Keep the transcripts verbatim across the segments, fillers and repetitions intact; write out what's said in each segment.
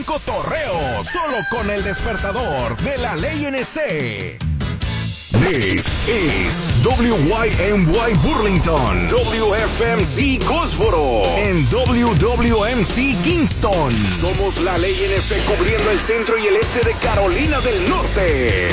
Cotorreo, solo con el despertador de la ley N C. This is W Y M Y Burlington, W F M C Goldsboro, en W W M C Kingston. Somos la ley N C cubriendo el centro y el este de Carolina del Norte.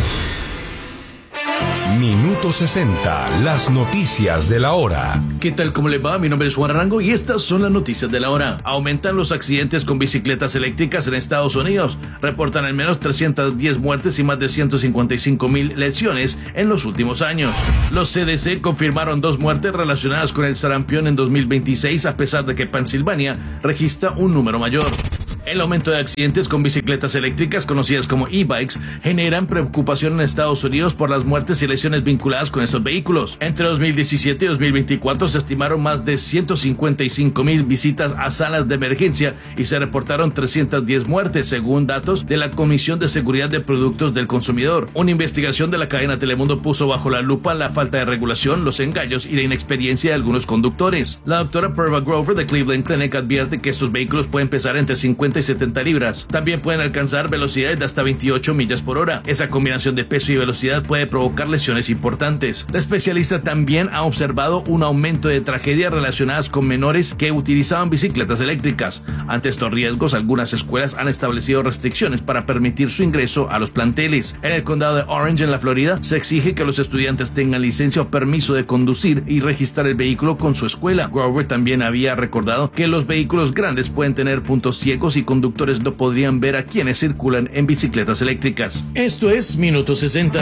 Minuto sesenta, las noticias de la hora. ¿Qué tal? ¿Cómo le va? Mi nombre es Juan Arango y estas son las noticias de la hora. Aumentan los accidentes con bicicletas eléctricas en Estados Unidos. Reportan al menos trescientas diez muertes y más de ciento cincuenta y cinco mil lesiones en los últimos años. Los C D C confirmaron dos muertes relacionadas con el sarampión en dos mil veintiséis, a pesar de que Pensilvania registra un número mayor. El aumento de accidentes con bicicletas eléctricas, conocidas como e-bikes, generan preocupación en Estados Unidos por las muertes y lesiones vinculadas con estos vehículos. Entre dos mil diecisiete y dos mil veinticuatro se estimaron más de ciento cincuenta y cinco mil visitas a salas de emergencia y se reportaron trescientas diez muertes, según datos de la Comisión de Seguridad de Productos del Consumidor. Una investigación de la cadena Telemundo puso bajo la lupa la falta de regulación, los engaños y la inexperiencia de algunos conductores. La doctora Perva Grover de Cleveland Clinic advierte que estos vehículos pueden pesar entre cincuenta y setenta libras. También pueden alcanzar velocidades de hasta veintiocho millas por hora. Esa combinación de peso y velocidad puede provocar lesiones importantes. La especialista también ha observado un aumento de tragedias relacionadas con menores que utilizaban bicicletas eléctricas. Ante estos riesgos, algunas escuelas han establecido restricciones para permitir su ingreso a los planteles. En el condado de Orange, en la Florida, se exige que los estudiantes tengan licencia o permiso de conducir y registrar el vehículo con su escuela. Grover también había recordado que los vehículos grandes pueden tener puntos ciegos y conductores no podrían ver a quienes circulan en bicicletas eléctricas. Esto es Minuto sesenta.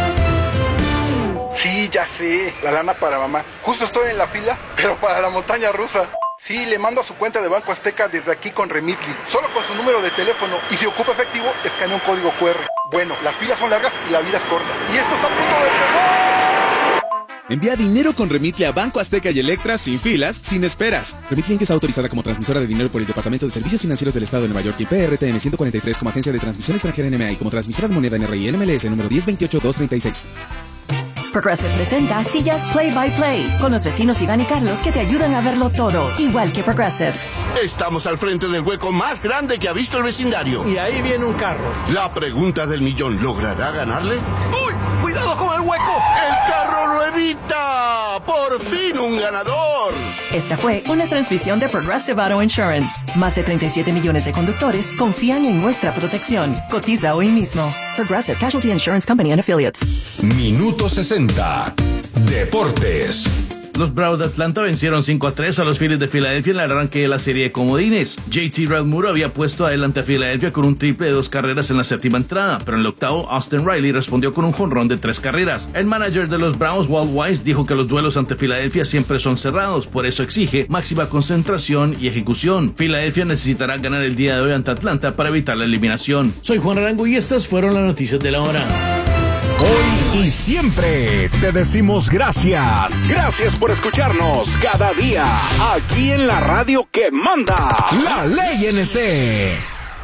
Sí, ya sé, la lana para mamá. Justo estoy en la fila, pero para la montaña rusa. Sí, le mando a su cuenta de Banco Azteca desde aquí con Remitly, solo con su número de teléfono, y si ocupa efectivo, escanea un código cu erre. Bueno, las filas son largas y la vida es corta. Y esto está a punto de empezar. Envía dinero con Remitly a Banco Azteca y Electra sin filas, sin esperas. Remitly Inc está autorizada como transmisora de dinero por el Departamento de Servicios Financieros del Estado de Nueva York y P R T N ciento cuarenta y tres como agencia de transmisión extranjera N M A y como transmisora de moneda N R I N M L S número diez veintiocho dos treinta y seis. Progressive presenta Sillas Play by Play con los vecinos Iván y Carlos que te ayudan a verlo todo, igual que Progressive. Estamos al frente del hueco más grande que ha visto el vecindario. Y ahí viene un carro. La pregunta del millón, ¿logrará ganarle? ¡Uy! ¡Cuidado con el hueco! ¡El carro lo evita! ¡Por fin un ganador! Esta fue una transmisión de Progressive Auto Insurance. Más de treinta y siete millones de conductores confían en nuestra protección. Cotiza hoy mismo. Progressive Casualty Insurance Company and Affiliates. Minuto sesenta. Deportes. Los Bravos de Atlanta vencieron cinco a tres a los Phillies de Filadelfia en el arranque de la serie de comodines. J T Realmuto había puesto adelante a Filadelfia con un triple de dos carreras en la séptima entrada, pero en el octavo Austin Riley respondió con un jonrón de tres carreras. El manager de los Bravos, Walt Weiss, dijo que los duelos ante Filadelfia siempre son cerrados, por eso exige máxima concentración y ejecución. Filadelfia necesitará ganar el día de hoy ante Atlanta para evitar la eliminación. Soy Juan Arango y estas fueron las noticias de la hora. Hoy y siempre te decimos gracias. Gracias por escucharnos cada día aquí en la radio que manda, la ley N C.